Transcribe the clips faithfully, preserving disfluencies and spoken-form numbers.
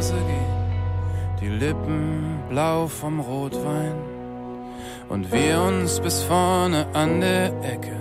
Hause gehen, die Lippen blau vom Rotwein und wir uns bis vorne an der Ecke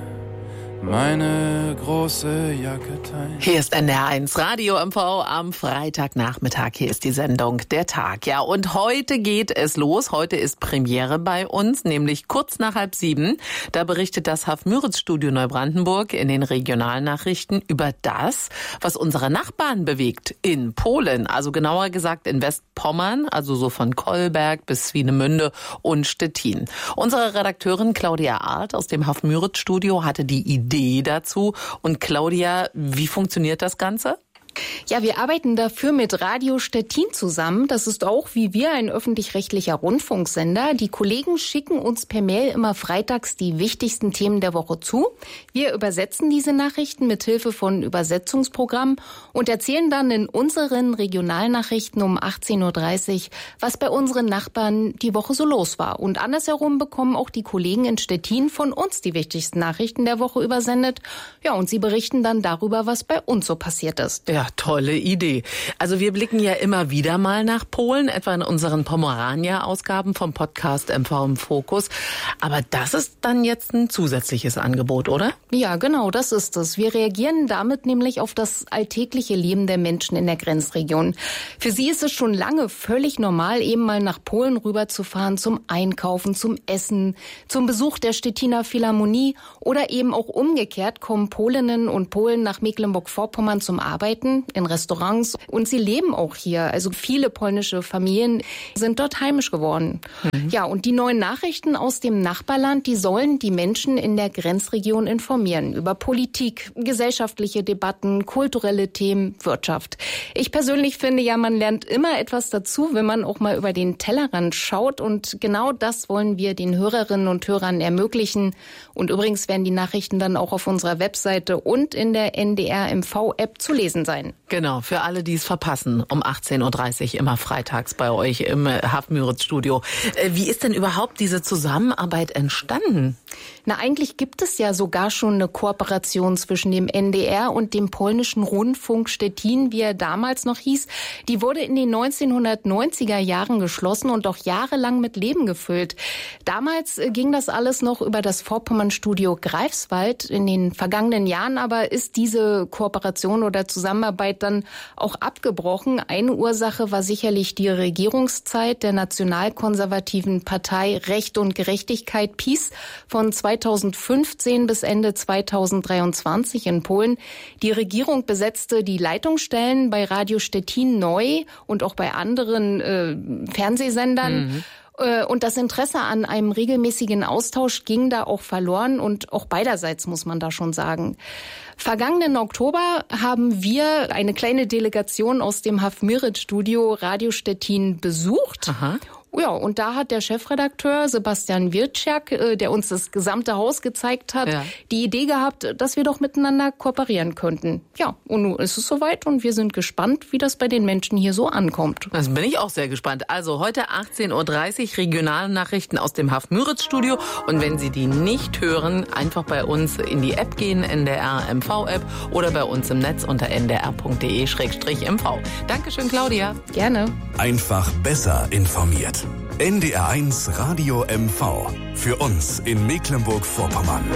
meine große Jacke teilen. Hier ist N D R eins Radio M V am Freitagnachmittag. Hier ist die Sendung Der Tag. Ja, und heute geht es los. Heute ist Premiere bei uns, nämlich kurz nach halb sieben. Da berichtet das Haf-Müritz-Studio Neubrandenburg in den Regionalnachrichten über das, was unsere Nachbarn bewegt in Polen. Also genauer gesagt in Westpommern, also so von Kolberg bis Swinemünde und Stettin. Unsere Redakteurin Claudia Arlt aus dem Haf-Müritz-Studio hatte die Idee dazu. Und Claudia, wie funktioniert das Ganze? Ja, wir arbeiten dafür mit Radio Stettin zusammen. Das ist auch wie wir ein öffentlich-rechtlicher Rundfunksender. Die Kollegen schicken uns per Mail immer freitags die wichtigsten Themen der Woche zu. Wir übersetzen diese Nachrichten mit Hilfe von Übersetzungsprogrammen und erzählen dann in unseren Regionalnachrichten um achtzehn Uhr dreißig, was bei unseren Nachbarn die Woche so los war. Und andersherum bekommen auch die Kollegen in Stettin von uns die wichtigsten Nachrichten der Woche übersendet. Ja, und sie berichten dann darüber, was bei uns so passiert ist. Ja, tolle Idee. Also wir blicken ja immer wieder mal nach Polen, etwa in unseren Pomerania-Ausgaben vom Podcast M V im Fokus. Aber das ist dann jetzt ein zusätzliches Angebot, oder? Ja, genau, das ist es. Wir reagieren damit nämlich auf das alltägliche Leben der Menschen in der Grenzregion. Für sie ist es schon lange völlig normal, eben mal nach Polen rüberzufahren zum Einkaufen, zum Essen, zum Besuch der Stettiner Philharmonie oder eben auch umgekehrt kommen Polinnen und Polen nach Mecklenburg-Vorpommern zum Arbeiten in Restaurants und sie leben auch hier. Also viele polnische Familien sind dort heimisch geworden. Mhm. Ja, und die neuen Nachrichten aus dem Nachbarland, die sollen die Menschen in der Grenzregion informieren über Politik, gesellschaftliche Debatten, kulturelle Themen, Wirtschaft. Ich persönlich finde ja, man lernt immer etwas dazu, wenn man auch mal über den Tellerrand schaut und genau das wollen wir den Hörerinnen und Hörern ermöglichen. Und übrigens werden die Nachrichten dann auch auf unserer Webseite und in der N D R M V-App zu lesen sein. Genau, für alle, die es verpassen, um achtzehn Uhr dreißig immer freitags bei euch im Haf-Müritz-Studio. Wie ist denn überhaupt diese Zusammenarbeit entstanden? Na, eigentlich gibt es ja sogar schon eine Kooperation zwischen dem N D R und dem polnischen Rundfunk Stettin, wie er damals noch hieß. Die wurde in den neunzehnhundertneunziger Jahren geschlossen und auch jahrelang mit Leben gefüllt. Damals ging das alles noch über das Vorpommernstudio Greifswald. In den vergangenen Jahren aber ist diese Kooperation oder Zusammenarbeit dann auch abgebrochen. Eine Ursache war sicherlich die Regierungszeit der nationalkonservativen Partei Recht und Gerechtigkeit PiS von zweitausendfünfzehn bis Ende zweitausenddreiundzwanzig in Polen. Die Regierung besetzte die Leitungsstellen bei Radio Stettin neu und auch bei anderen äh, Fernsehsendern. Mhm. Und das Interesse an einem regelmäßigen Austausch ging da auch verloren und auch beiderseits, muss man da schon sagen. Vergangenen Oktober haben wir eine kleine Delegation aus dem Haf-Müritz-Studio Radio Stettin besucht. Aha. Ja, und da hat der Chefredakteur Sebastian Wirtschak, der uns das gesamte Haus gezeigt hat, ja. die Idee gehabt, dass wir doch miteinander kooperieren könnten. Ja, und nun ist es soweit und wir sind gespannt, wie das bei den Menschen hier so ankommt. Das bin ich auch sehr gespannt. Also heute achtzehn Uhr dreißig Regionalnachrichten aus dem Haf-Müritz-Studio. Und wenn Sie die nicht hören, einfach bei uns in die App gehen, N D R M V-App oder bei uns im Netz unter n d r punkt d e slash m v. Dankeschön, Claudia. Gerne. Einfach besser informiert. N D R eins Radio M V. Für uns in Mecklenburg-Vorpommern.